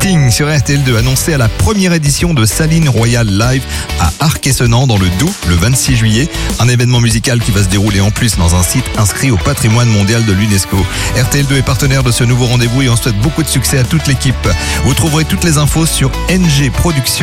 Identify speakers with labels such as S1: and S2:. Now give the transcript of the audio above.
S1: Sting sur RTL2, annoncé à la première édition de Saline Royal Live à Arc-et-Senans dans le Doubs le 26 juillet. Un événement musical qui va se dérouler en plus dans un site inscrit au patrimoine mondial de l'UNESCO. RTL2 est partenaire de ce nouveau rendez-vous et on souhaite beaucoup de succès à toute l'équipe. Vous trouverez toutes les infos sur NG Productions.